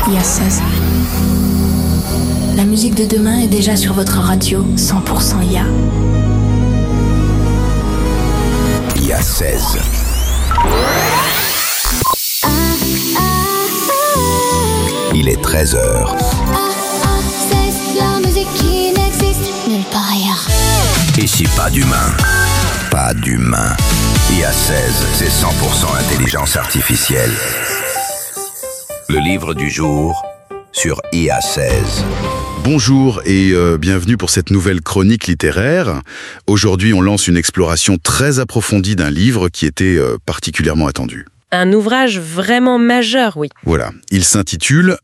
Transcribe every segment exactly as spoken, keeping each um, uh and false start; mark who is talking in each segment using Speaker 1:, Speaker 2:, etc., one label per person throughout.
Speaker 1: I A seize. La musique de demain est déjà sur votre radio, cent pour cent I A.
Speaker 2: I A seize. Il est treize heures.
Speaker 3: La musique qui n'existe nulle part ailleurs.
Speaker 2: Ici, pas d'humain. Pas d'humain. I A seize, c'est cent pour cent intelligence artificielle. Le livre du jour sur I A seize.
Speaker 4: Bonjour et euh, bienvenue pour cette nouvelle chronique littéraire. Aujourd'hui, on lance une exploration très approfondie d'un livre qui était euh, particulièrement attendu.
Speaker 5: Un ouvrage vraiment majeur, oui.
Speaker 4: Voilà, il s'intitule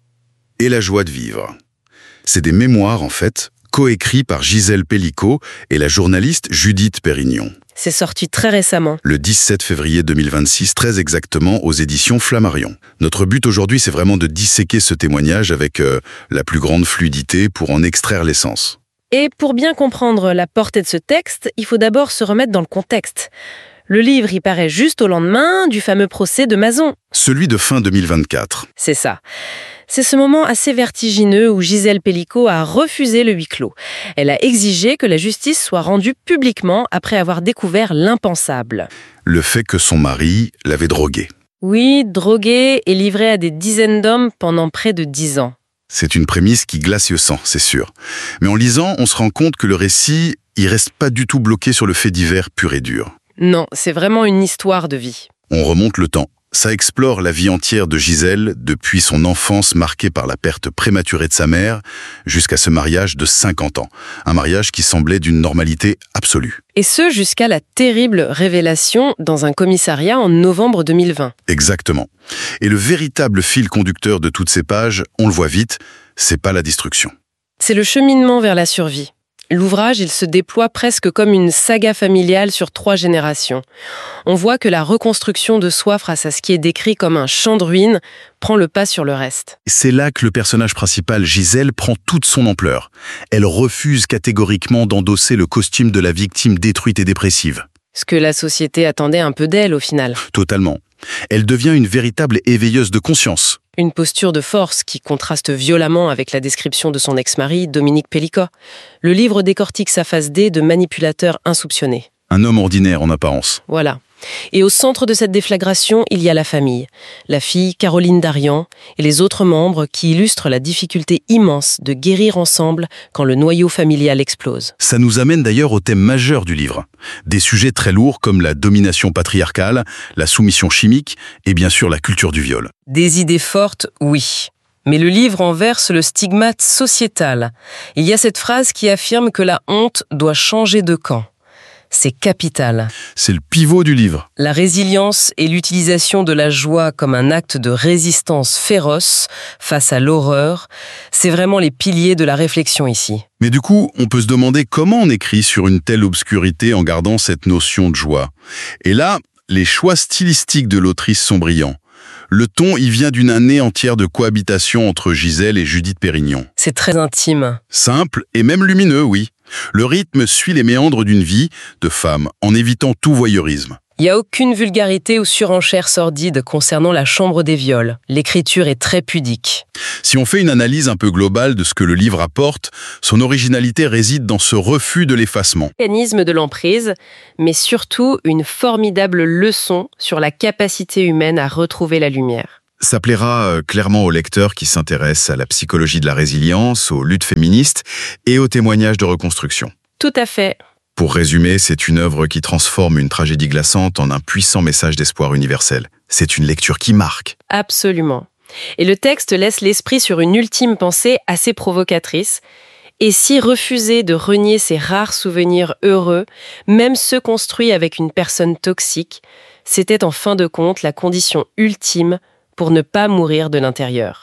Speaker 4: « Et la joie de vivre ». C'est des mémoires, en fait, coécrits par Gisèle Pellicot et la journaliste Judith Pérignon.
Speaker 5: C'est sorti très récemment.
Speaker 4: Le dix-sept février deux mille vingt-six, très exactement, aux éditions Flammarion. Notre but aujourd'hui, c'est vraiment de disséquer ce témoignage avec euh, la plus grande fluidité pour en extraire l'essence.
Speaker 5: Et pour bien comprendre la portée de ce texte, il faut d'abord se remettre dans le contexte. Le livre y paraît juste au lendemain du fameux procès de Mazon.
Speaker 4: Celui de fin deux mille vingt-quatre.
Speaker 5: C'est ça. C'est ce moment assez vertigineux où Gisèle Pellicot a refusé le huis clos. Elle a exigé que la justice soit rendue publiquement après avoir découvert l'impensable.
Speaker 4: Le fait que son mari l'avait droguée.
Speaker 5: Oui, droguée et livrée à des dizaines d'hommes pendant près de dix ans.
Speaker 4: C'est une prémisse qui glace le sang, c'est sûr. Mais en lisant, on se rend compte que le récit, il reste pas du tout bloqué sur le fait divers pur et dur.
Speaker 5: Non, c'est vraiment une histoire de vie.
Speaker 4: On remonte le temps. Ça explore la vie entière de Gisèle, depuis son enfance marquée par la perte prématurée de sa mère, jusqu'à ce mariage de cinquante ans. Un mariage qui semblait d'une normalité absolue.
Speaker 5: Et ce, jusqu'à la terrible révélation dans un commissariat en novembre deux mille vingt.
Speaker 4: Exactement. Et le véritable fil conducteur de toutes ces pages, on le voit vite, c'est pas la destruction.
Speaker 5: C'est le cheminement vers la survie. L'ouvrage, il se déploie presque comme une saga familiale sur trois générations. On voit que la reconstruction de soi face à ce qui est décrit comme un champ de ruines prend le pas sur le reste.
Speaker 4: C'est là que le personnage principal, Gisèle, prend toute son ampleur. Elle refuse catégoriquement d'endosser le costume de la victime détruite et dépressive.
Speaker 5: Ce que la société attendait un peu d'elle au final.
Speaker 4: Totalement. Elle devient une véritable éveilleuse de conscience.
Speaker 5: Une posture de force qui contraste violemment avec la description de son ex-mari, Dominique Pellicot. Le livre décortique sa face D de manipulateur insoupçonné.
Speaker 4: Un homme ordinaire en apparence.
Speaker 5: Voilà. Et au centre de cette déflagration, il y a la famille. La fille, Caroline Darian, et les autres membres qui illustrent la difficulté immense de guérir ensemble quand le noyau familial explose.
Speaker 4: Ça nous amène d'ailleurs au thème majeur du livre. Des sujets très lourds comme la domination patriarcale, la soumission chimique et bien sûr la culture du viol.
Speaker 5: Des idées fortes, oui. Mais le livre en verse le stigmate sociétal. Il y a cette phrase qui affirme que la honte doit changer de camp. C'est capital.
Speaker 4: C'est le pivot du livre.
Speaker 5: La résilience et l'utilisation de la joie comme un acte de résistance féroce face à l'horreur, c'est vraiment les piliers de la réflexion ici.
Speaker 4: Mais du coup, on peut se demander comment on écrit sur une telle obscurité en gardant cette notion de joie. Et là, les choix stylistiques de l'autrice sont brillants. Le ton, il vient d'une année entière de cohabitation entre Gisèle et Judith Pérignon.
Speaker 5: C'est très intime.
Speaker 4: Simple et même lumineux, oui. Le rythme suit les méandres d'une vie de femme, en évitant tout voyeurisme.
Speaker 5: Il n'y a aucune vulgarité ou surenchère sordide concernant la chambre des viols. L'écriture est très pudique.
Speaker 4: Si on fait une analyse un peu globale de ce que le livre apporte, son originalité réside dans ce refus de l'effacement.
Speaker 5: Mécanisme de l'emprise, mais surtout une formidable leçon sur la capacité humaine à retrouver la lumière.
Speaker 4: Ça plaira clairement aux lecteurs qui s'intéressent à la psychologie de la résilience, aux luttes féministes et aux témoignages de reconstruction.
Speaker 5: Tout à fait.
Speaker 4: Pour résumer, c'est une œuvre qui transforme une tragédie glaçante en un puissant message d'espoir universel. C'est une lecture qui marque.
Speaker 5: Absolument. Et le texte laisse l'esprit sur une ultime pensée assez provocatrice. Et si refuser de renier ces rares souvenirs heureux, même ceux construits avec une personne toxique, c'était en fin de compte la condition ultime pour ne pas mourir de l'intérieur.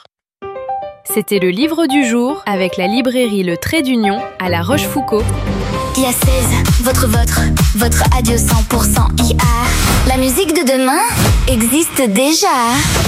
Speaker 6: C'était le livre du jour avec la librairie Le Trait d'Union à La Rochefoucauld.
Speaker 3: I A seize, votre votre, votre radio cent pour cent I A. La musique de demain existe déjà.